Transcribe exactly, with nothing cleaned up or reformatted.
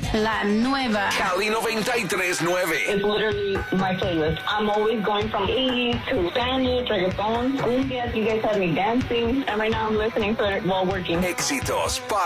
la nueva. Cali noventa y tres punto nueve. It's literally my playlist. I'm always going from eighties to Spanish, reggaeton, cumbias. You guys had me dancing. And right now I'm listening to it while working. Éxitos